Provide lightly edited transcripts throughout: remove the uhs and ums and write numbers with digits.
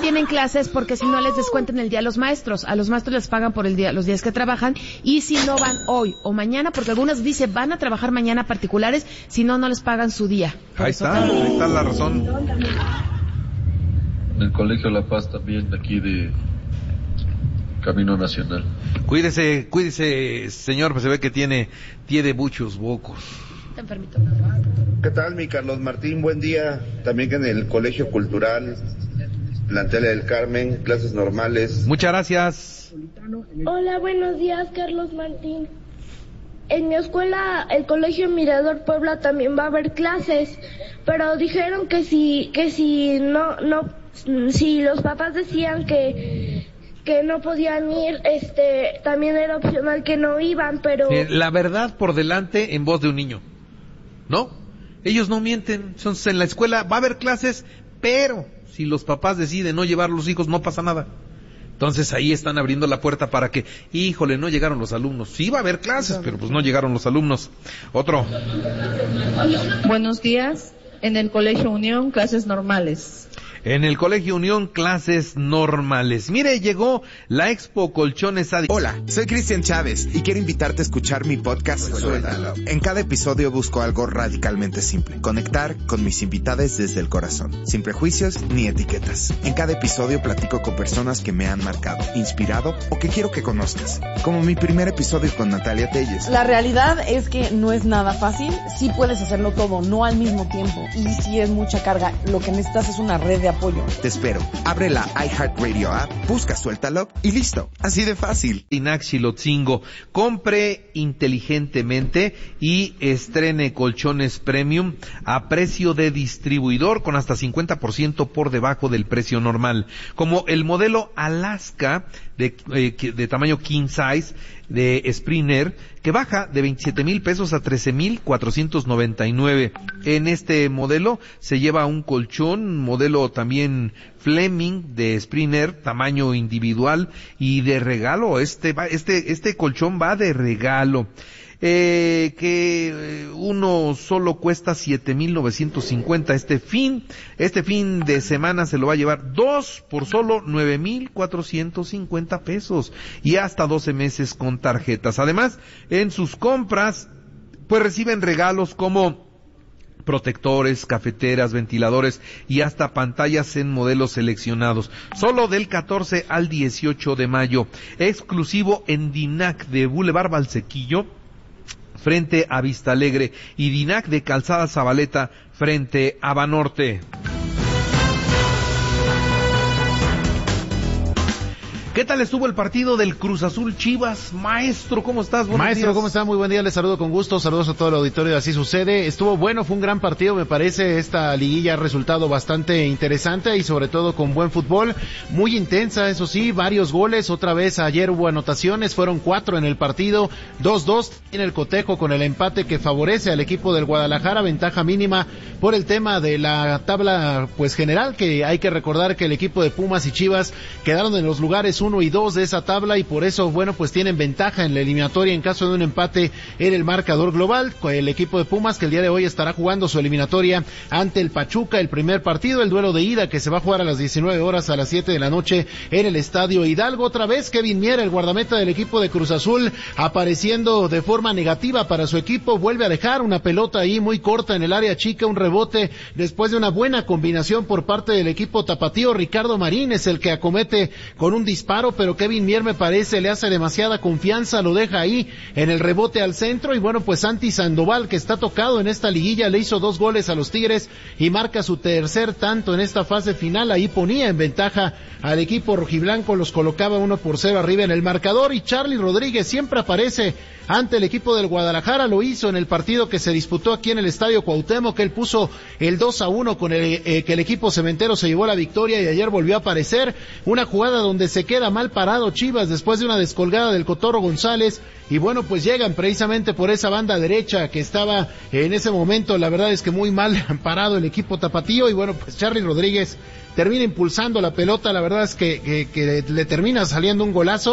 tienen clases porque si no les descuentan el día a los maestros. A los maestros les pagan por los días que trabajan, y si no van hoy o mañana, porque algunas dicen van a trabajar mañana particulares, si no, no les pagan su día. Ahí está la razón. En el Colegio La Paz también, de aquí de Camino Nacional. Cuídese, señor, pues se ve que tiene muchos bocos. Está enfermito. ¿Qué tal, mi Carlos Martín? Buen día. También que en el Colegio Cultural, Plantel del Carmen, clases normales. Muchas gracias. Hola, buenos días, Carlos Martín. En mi escuela, el Colegio Mirador Puebla, también va a haber clases, pero dijeron que si los papás decían que no podían ir, también era opcional que no iban, pero... La verdad por delante en voz de un niño, ¿no? Ellos no mienten. Entonces, en la escuela va a haber clases, pero si los papás deciden no llevar a los hijos, no pasa nada. Entonces ahí están abriendo la puerta para que, híjole, no llegaron los alumnos. Sí va a haber clases, pero pues no llegaron los alumnos. Otro. Buenos días. En el Colegio Unión, clases normales. En el Colegio Unión, clases normales. Mire, llegó la Expo Colchones Adi. Hola, soy Cristian Chávez y quiero invitarte a escuchar mi podcast Suéltalo. En cada episodio busco algo radicalmente simple: conectar con mis invitados desde el corazón, sin prejuicios ni etiquetas. En cada episodio platico con personas que me han marcado, inspirado o que quiero que conozcas, como mi primer episodio con Natalia Telles. La realidad es que no es nada fácil. Sí puedes hacerlo todo, no al mismo tiempo, y sí es mucha carga. Lo que necesitas es una red de apoyo. Te espero. Abre la iHeartRadio app, busca Suéltalo y listo. Así de fácil. Inaxilotzingo. Compre inteligentemente y estrene colchones premium a precio de distribuidor con hasta 50% por debajo del precio normal. Como el modelo Alaska de tamaño king size de Springer, que baja de 27,000 pesos a 13,499. En este modelo se lleva un colchón, modelo también Fleming de Springer, tamaño individual y de regalo. Este colchón va de regalo. Que uno solo cuesta 7,950. Este fin de semana se lo va a llevar 2 por solo 9,450 pesos y hasta 12 meses con tarjetas. Además, en sus compras, pues reciben regalos como protectores, cafeteras, ventiladores y hasta pantallas en modelos seleccionados. Solo del 14 al 18 de mayo. Exclusivo en Dinac de Boulevard Valsequillo, frente a Vista Alegre, y Dinac de Calzada Zabaleta, frente a Banorte. ¿Qué tal estuvo el partido del Cruz Azul Chivas? Maestro, ¿cómo estás? Buenos días. ¿Cómo está? Muy buen día, les saludo con gusto, saludos a todo el auditorio de Así Sucede. Estuvo bueno, fue un gran partido, me parece. Esta liguilla ha resultado bastante interesante y sobre todo con buen fútbol, muy intensa, eso sí, varios goles. Otra vez ayer hubo anotaciones, fueron 4 en el partido, 2-2 en el cotejo con el empate que favorece al equipo del Guadalajara, ventaja mínima por el tema de la tabla pues general, que hay que recordar que el equipo de Pumas y Chivas quedaron en los lugares 1 y 2 de esa tabla y por eso, bueno, pues tienen ventaja en la eliminatoria en caso de un empate en el marcador global. El equipo de Pumas, que el día de hoy estará jugando su eliminatoria ante el Pachuca, el primer partido, el duelo de ida que se va a jugar a las 19 horas a las 7 de la noche en el Estadio Hidalgo. Otra vez Kevin Mier, el guardameta del equipo de Cruz Azul, apareciendo de forma negativa para su equipo, vuelve a dejar una pelota ahí muy corta en el área chica, un rebote después de una buena combinación por parte del equipo tapatío. Ricardo Marín es el que acomete con un disparo, pero Kevin Mier, me parece, le hace demasiada confianza, lo deja ahí en el rebote al centro y bueno, pues Santi Sandoval, que está tocado en esta liguilla, le hizo 2 goles a los Tigres y marca su tercer tanto en esta fase final. Ahí ponía en ventaja al equipo rojiblanco, los colocaba 1-0 arriba en el marcador. Y Charly Rodríguez siempre aparece ante el equipo del Guadalajara, lo hizo en el partido que se disputó aquí en el Estadio Cuauhtémoc, que él puso el 2-1 con el que el equipo cementero se llevó la victoria, y ayer volvió a aparecer una jugada donde se queda mal parado Chivas después de una descolgada del Cotorro González, y bueno, pues llegan precisamente por esa banda derecha que estaba en ese momento, la verdad es que muy mal parado el equipo tapatío, y bueno, pues Charly Rodríguez termina impulsando la pelota, la verdad es que le termina saliendo un golazo.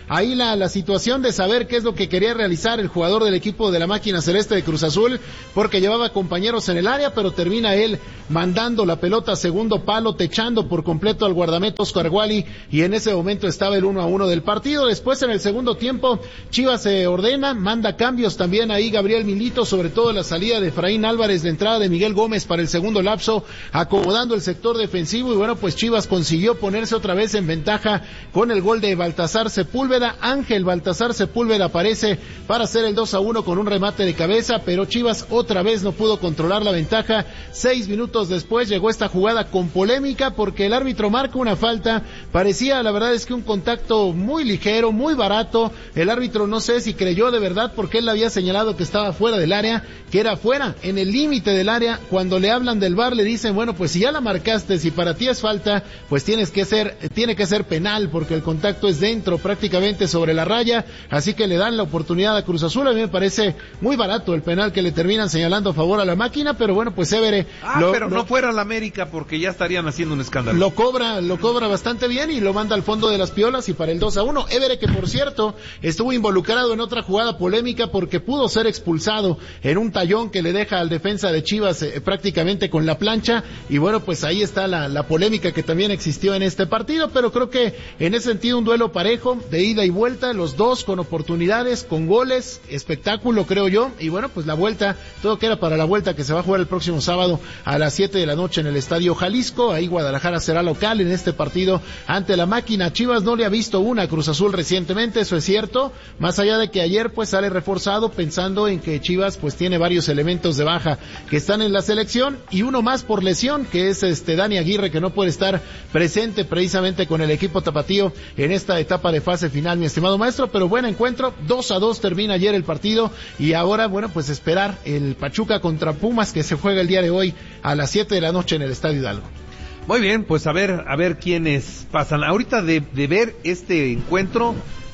ahí la situación de saber qué es lo que quería realizar el jugador del equipo de la máquina celeste de Cruz Azul, porque llevaba compañeros en el área, pero termina él mandando la pelota a segundo palo, techando por completo al guardameta Oscar Wally, y en ese momento estaba el 1-1 del partido. Después, en el segundo tiempo, Chivas se ordena, manda cambios también ahí Gabriel Milito, sobre todo la salida de Efraín Álvarez, la entrada de Miguel Gómez para el segundo lapso, acomodando el sector defensivo, y bueno, pues Chivas consiguió ponerse otra vez en ventaja con el gol de Baltasar Sepúlveda. Ángel Baltasar Sepúlveda aparece para hacer el 2-1 con un remate de cabeza, pero Chivas otra vez no pudo controlar la ventaja. 6 minutos después llegó esta jugada con polémica porque el árbitro marca una falta. Parecía, la verdad es que un contacto muy ligero, muy barato. El árbitro no sé si creyó de verdad, porque él le había señalado que estaba fuera del área, que era fuera, en el límite del área. Cuando le hablan del VAR le dicen, bueno, pues si ya la marcaste, si para ti es falta, pues tiene que ser penal, porque el contacto es dentro, prácticamente sobre la raya, así que le dan la oportunidad a Cruz Azul. A mí me parece muy barato el penal que le terminan señalando a favor a la máquina, pero bueno, pues Évere no fuera a la América, porque ya estarían haciendo un escándalo. Lo cobra bastante bien y lo manda al fondo de las piolas, y para el 2-1, Évere, que por cierto estuvo involucrado en otra jugada polémica porque pudo ser expulsado en un tallón que le deja al defensa de Chivas prácticamente con la plancha, y bueno, pues ahí está la polémica que también existió en este partido, pero creo que en ese sentido un duelo parejo, de ida y vuelta, los dos con oportunidades, con goles, espectáculo creo yo, y bueno, pues la vuelta, todo queda para la vuelta que se va a jugar el próximo sábado a las 7 de la noche en el Estadio Jalisco. Ahí Guadalajara será local en este partido ante la máquina. Chivas no le ha visto una a Cruz Azul recientemente, eso es cierto, más allá de que ayer pues sale reforzado pensando en que Chivas pues tiene varios elementos de baja que están en la selección, y uno más por lesión, que es Dani Aguirre, que no puede estar presente precisamente con el equipo tapatío en esta etapa de fase final, mi estimado maestro. Pero buen encuentro, 2-2 termina ayer el partido, y ahora bueno, pues esperar el Pachuca contra Pumas, que se juega el día de hoy a las 7 de la noche en el Estadio Hidalgo. Muy bien, pues a ver quiénes pasan. Ahorita de ver este encuentro,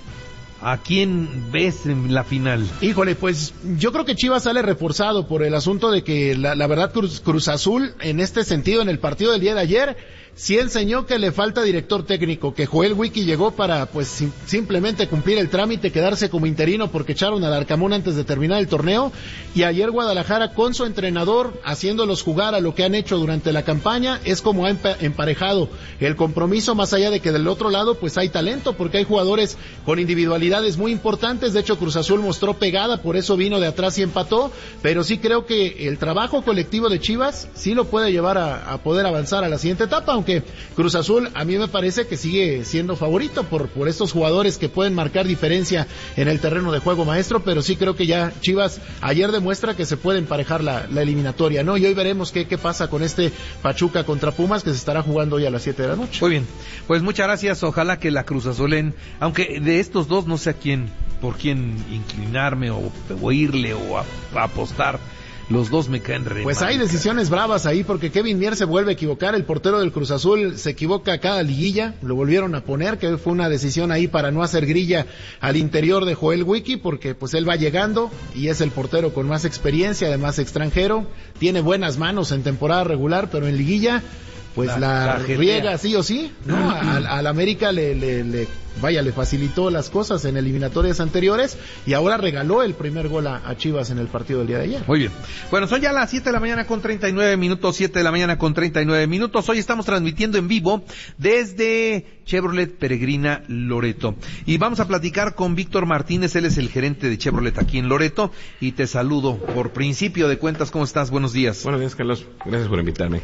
¿a quién ves en la final? Híjole, pues yo creo que Chivas sale reforzado por el asunto de que la verdad Cruz Azul en este sentido en el partido del día de ayer sí enseñó que le falta director técnico, que Joel Wiki llegó para pues simplemente cumplir el trámite, quedarse como interino porque echaron al Arcamón antes de terminar el torneo, y ayer Guadalajara con su entrenador haciéndolos jugar a lo que han hecho durante la campaña es como ha emparejado el compromiso, más allá de que del otro lado pues hay talento, porque hay jugadores con individualidades muy importantes. De hecho Cruz Azul mostró pegada, por eso vino de atrás y empató, pero sí creo que el trabajo colectivo de Chivas sí lo puede llevar a poder avanzar a la siguiente etapa, aunque Cruz Azul a mí me parece que sigue siendo favorito por estos jugadores que pueden marcar diferencia en el terreno de juego, maestro, pero sí creo que ya Chivas ayer demuestra que se puede emparejar la eliminatoria, ¿no? Y hoy veremos qué pasa con este Pachuca contra Pumas, que se estará jugando hoy a las 7 de la noche. Muy bien, pues muchas gracias. Ojalá que la Cruz Azulen, aunque de estos dos no sé por quién inclinarme o irle o apostar, los dos me caen re Pues mal, hay decisiones bravas ahí, porque Kevin Mier se vuelve a equivocar, el portero del Cruz Azul se equivoca cada liguilla, lo volvieron a poner, que fue una decisión ahí para no hacer grilla al interior de Joel Wiki, porque pues él va llegando y es el portero con más experiencia, además extranjero, tiene buenas manos en temporada regular, pero en liguilla pues la riega sí o sí, ¿no? Al América le facilitó las cosas en eliminatorias anteriores, y ahora regaló el primer gol a Chivas en el partido del día de ayer. Muy bien. Bueno, son ya las 7 de la mañana con 39 minutos, 7 de la mañana con 39 minutos. Hoy estamos transmitiendo en vivo desde Chevrolet Peregrina Loreto. Y vamos a platicar con Víctor Martínez, él es el gerente de Chevrolet aquí en Loreto, y te saludo por principio de cuentas. ¿Cómo estás? Buenos días. Buenos días, Carlos. Gracias por invitarme.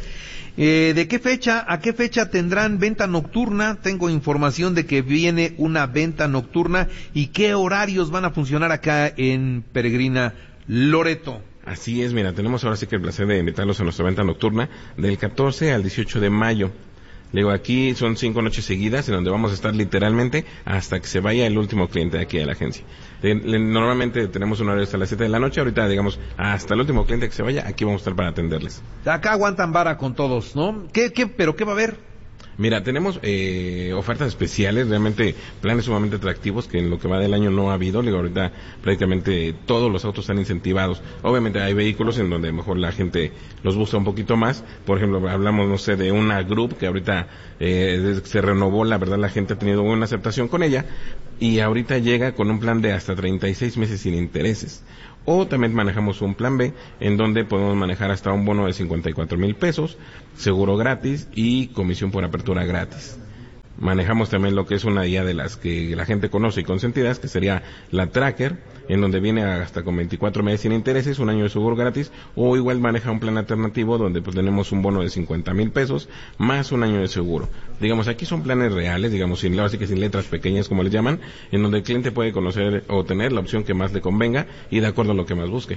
¿A qué fecha tendrán venta nocturna? Tengo información de que viene una venta nocturna, y qué horarios van a funcionar acá en Peregrina Loreto. Así es, mira, tenemos ahora sí que el placer de invitarlos a nuestra venta nocturna del 14 al 18 de mayo. Digo, aquí son 5 noches seguidas en donde vamos a estar literalmente hasta que se vaya el último cliente de aquí de la agencia. Normalmente tenemos un horario hasta las 7 de la noche, ahorita digamos hasta el último cliente que se vaya, aquí vamos a estar para atenderles. Acá aguantan vara con todos, ¿no? ¿Pero qué va a haber? Mira, tenemos ofertas especiales, realmente planes sumamente atractivos que en lo que va del año no ha habido. Digo, ahorita prácticamente todos los autos están incentivados. Obviamente hay vehículos en donde mejor la gente los busca un poquito más. Por ejemplo, hablamos, no sé, de una Group que ahorita desde que se renovó, la verdad la gente ha tenido buena aceptación con ella y ahorita llega con un plan de hasta 36 meses sin intereses. O también manejamos un plan B, en donde podemos manejar hasta un bono de 54,000 pesos, seguro gratis y comisión por apertura gratis. Manejamos también lo que es una guía de las que la gente conoce y consentidas, que sería la Tracker, en donde viene hasta con 24 meses sin intereses, un año de seguro gratis, o igual maneja un plan alternativo donde pues tenemos un bono de 50,000 pesos más un año de seguro. Digamos, aquí son planes reales, digamos, así que sin letras pequeñas como les llaman, en donde el cliente puede conocer o tener la opción que más le convenga y de acuerdo a lo que más busque.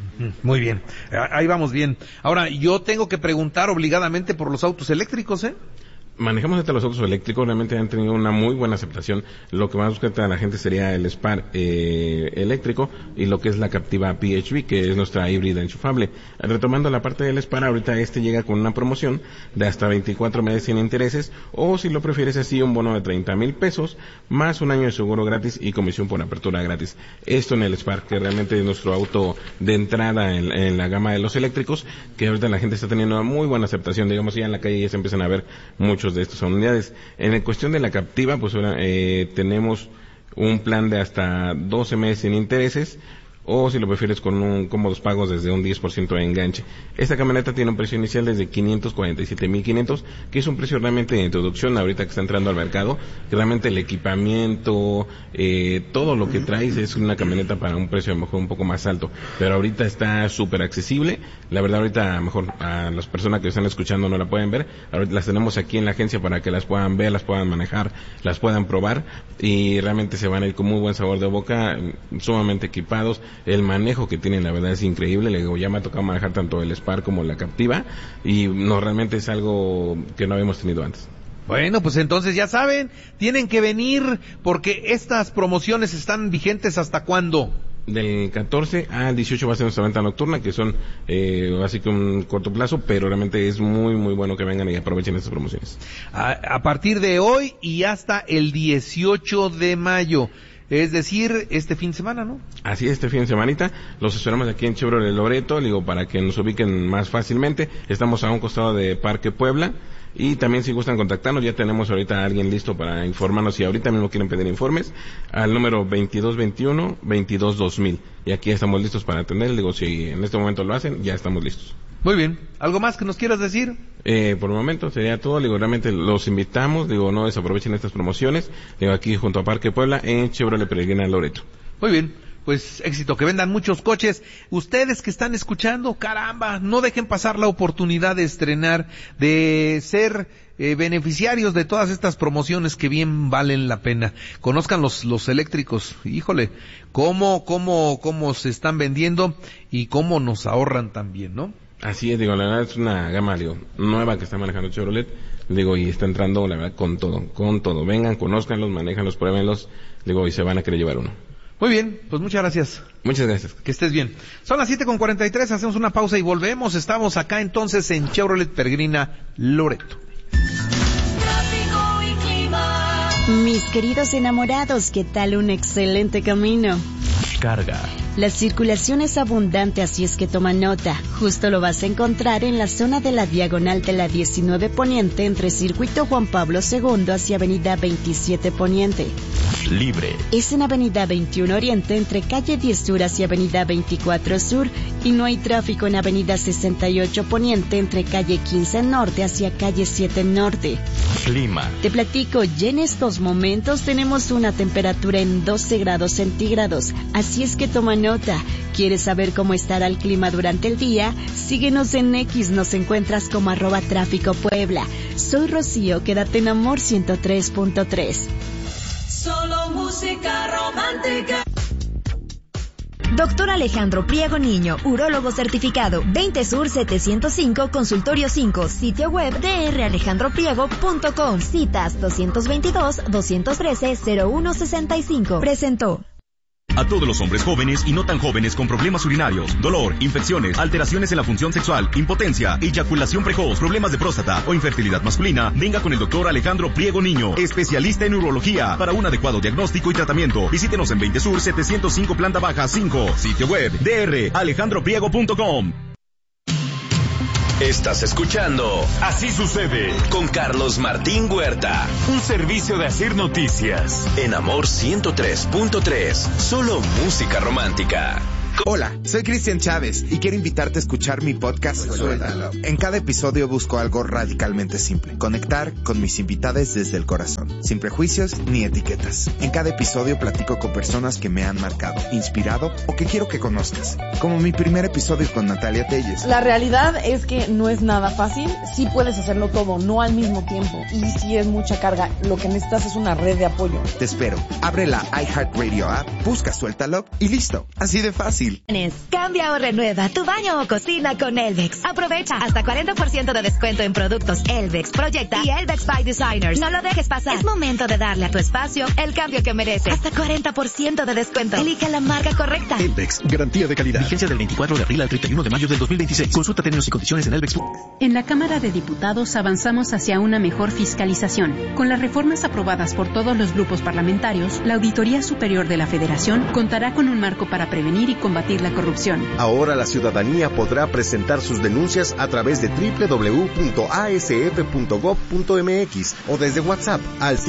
Muy bien, ahí vamos bien. Ahora, yo tengo que preguntar obligadamente por los autos eléctricos, Manejamos hasta los autos eléctricos, realmente han tenido una muy buena aceptación. Lo que más busca a la gente sería el Spark eléctrico y lo que es la Captiva PHEV, que es nuestra híbrida enchufable. Retomando la parte del Spark, ahorita llega con una promoción de hasta 24 meses sin intereses, o si lo prefieres así, un bono de 30,000 pesos, más un año de seguro gratis y comisión por apertura gratis. Esto en el Spark, que realmente es nuestro auto de entrada en la gama de los eléctricos, que ahorita la gente está teniendo una muy buena aceptación. Digamos, ya en la calle ya se empiezan a ver muchos de estas unidades. En cuestión de la Captiva, pues tenemos un plan de hasta 12 meses sin intereses, o si lo prefieres con cómodos pagos desde un 10% de enganche. Esta camioneta tiene un precio inicial desde 547,500, que es un precio realmente de introducción ahorita que está entrando al mercado, que realmente el equipamiento, todo lo que traes es una camioneta para un precio a lo mejor un poco más alto, pero ahorita está súper accesible. La verdad, ahorita a lo mejor a las personas que están escuchando no la pueden ver, ahorita las tenemos aquí en la agencia para que las puedan ver, las puedan manejar, las puedan probar, y realmente se van a ir con muy buen sabor de boca, sumamente equipados. El manejo que tienen, la verdad, es increíble. Le digo, ya me ha tocado manejar tanto el Spark como la Captiva, y no, realmente es algo que no habíamos tenido antes. Bueno, pues entonces ya saben, tienen que venir porque estas promociones están vigentes ¿hasta cuándo? Del 14 al 18 va a ser nuestra venta nocturna, que son así que un corto plazo, pero realmente es muy muy bueno que vengan y aprovechen estas promociones. A partir de hoy y hasta el 18 de mayo. Es decir, este fin de semana, ¿no? Así es, este fin de semanita. Los esperamos aquí en Chevrolet Loreto, digo, para que nos ubiquen más fácilmente. Estamos a un costado de Parque Puebla. Y también si gustan contactarnos, ya tenemos ahorita a alguien listo para informarnos si ahorita mismo quieren pedir informes, al número 2221-222000. Y aquí estamos listos para atender. Digo, si en este momento lo hacen, ya estamos listos. Muy bien. ¿Algo más que nos quieras decir? Por el momento sería todo. Digo, realmente los invitamos. Digo, no desaprovechen estas promociones. Digo, aquí junto a Parque Puebla en Chevrolet Peregrina Loreto. Muy bien. Pues éxito, que vendan muchos coches. Ustedes que están escuchando, caramba, no dejen pasar la oportunidad de estrenar, de ser beneficiarios de todas estas promociones que bien valen la pena. Conozcan los eléctricos, híjole, cómo se están vendiendo y cómo nos ahorran también, ¿no? Así es, digo, la verdad es una gama, digo, nueva que está manejando Chevrolet, digo, y está entrando, la verdad, con todo. Vengan, conózcanlos, manéjanlos, pruébenlos, digo, y se van a querer llevar uno. Muy bien, pues muchas gracias. Muchas gracias. Que estés bien. Son las 7:43, hacemos una pausa y volvemos. Estamos acá entonces en Chevrolet Peregrina Loreto. Tráfico y clima. Mis queridos enamorados, ¿qué tal un excelente camino? Carga. La circulación es abundante, así es que toma nota. Justo lo vas a encontrar en la zona de la diagonal de la 19 Poniente entre Circuito Juan Pablo II hacia Avenida 27 Poniente. Libre. Es en Avenida 21 Oriente entre Calle 10 Sur hacia Avenida 24 Sur, y no hay tráfico en Avenida 68 Poniente entre Calle 15 Norte hacia Calle 7 Norte. Clima. Te platico, ya en estos momentos tenemos una temperatura en 12 grados centígrados, así es que toma nota. ¿Quieres saber cómo estará el clima durante el día? Síguenos en X, nos encuentras como @Tráfico Puebla. Soy Rocío, quédate en Amor 103.3. Solo música romántica. Doctor Alejandro Priego Niño, urólogo certificado, 20 Sur 705, Consultorio 5, sitio web dralejandropriego.com, citas 222-213-0165. Presentó. A todos los hombres jóvenes y no tan jóvenes con problemas urinarios, dolor, infecciones, alteraciones en la función sexual, impotencia, eyaculación precoz, problemas de próstata o infertilidad masculina, venga con el doctor Alejandro Priego Niño, especialista en urología, para un adecuado diagnóstico y tratamiento. Visítenos en 20 Sur 705 Planta Baja 5, sitio web dralejandropriego.com. Estás escuchando Así Sucede con Carlos Martín Huerta. Un servicio de Asir Noticias. En Amor 103.3. Solo música romántica. Hola, soy Cristian Chávez y quiero invitarte a escuchar mi podcast Suéltalo. En cada episodio busco algo radicalmente simple. Conectar con mis invitados desde el corazón, sin prejuicios ni etiquetas. En cada episodio platico con personas que me han marcado, inspirado o que quiero que conozcas. Como mi primer episodio con Natalia Telles. La realidad es que no es nada fácil. Sí puedes hacerlo todo, no al mismo tiempo. Y sí es mucha carga. Lo que necesitas es una red de apoyo. Te espero. Abre la iHeartRadio app, busca Suéltalo y listo. Así de fácil. Cambia o renueva tu baño o cocina con Elvex. Aprovecha hasta 40% de descuento en productos Elvex, Proyecta y Elvex by Designers. No lo dejes pasar. Es momento de darle a tu espacio el cambio que merece. Hasta 40% de descuento. Elige la marca correcta. Elvex, garantía de calidad. Vigencia del 24 de abril al 31 de mayo del 2026. Consulta términos y condiciones en Elvex. En la Cámara de Diputados avanzamos hacia una mejor fiscalización. Con las reformas aprobadas por todos los grupos parlamentarios, la Auditoría Superior de la Federación contará con un marco para prevenir y combatir la corrupción. Ahora la ciudadanía podrá presentar sus denuncias a través de www.asf.gov.mx o desde WhatsApp al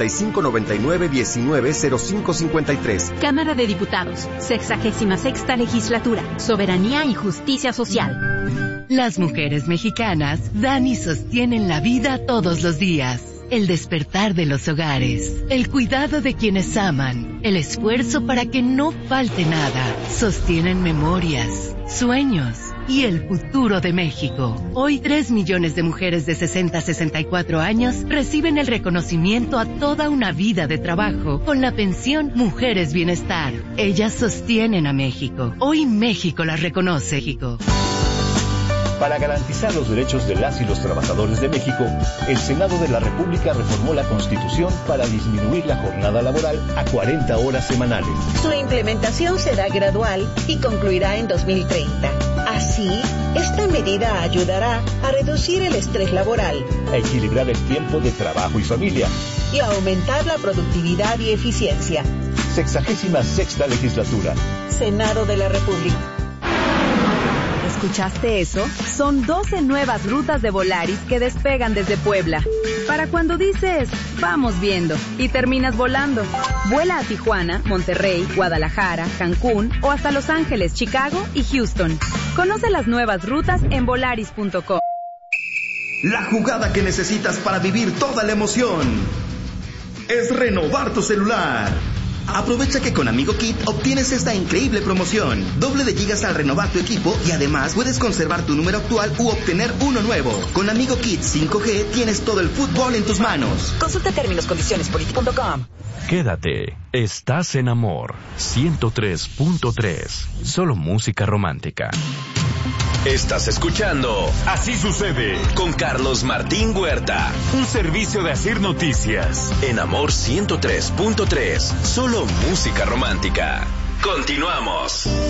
5599-190553. Cámara de Diputados, 66ª Legislatura, Soberanía y Justicia Social. Las mujeres mexicanas dan y sostienen la vida todos los días. El despertar de los hogares, el cuidado de quienes aman, el esfuerzo para que no falte nada, sostienen memorias, sueños y el futuro de México. Hoy 3 millones de mujeres de 60 a 64 años reciben el reconocimiento a toda una vida de trabajo con la pensión Mujeres Bienestar. Ellas sostienen a México. Hoy México las reconoce. México. Para garantizar los derechos de las y los trabajadores de México, el Senado de la República reformó la Constitución para disminuir la jornada laboral a 40 horas semanales. Su implementación será gradual y concluirá en 2030. Así, esta medida ayudará a reducir el estrés laboral, a equilibrar el tiempo de trabajo y familia y a aumentar la productividad y eficiencia. 66ª Legislatura. Senado de la República. ¿Escuchaste eso? Son 12 nuevas rutas de Volaris que despegan desde Puebla. Para cuando dices, vamos viendo, y terminas volando. Vuela a Tijuana, Monterrey, Guadalajara, Cancún o hasta Los Ángeles, Chicago y Houston. Conoce las nuevas rutas en volaris.com. La jugada que necesitas para vivir toda la emoción es renovar tu celular. Aprovecha que con Amigo Kit obtienes esta increíble promoción. Doble de gigas al renovar tu equipo y además puedes conservar tu número actual u obtener uno nuevo. Con Amigo Kit 5G tienes todo el fútbol en tus manos. Consulta términos, condiciones, político.com. Quédate. Estás en Amor 103.3. Solo música romántica. Estás escuchando Así Sucede con Carlos Martín Huerta. Un servicio de Asir Noticias. En Amor 103.3. Solo música romántica. Continuamos.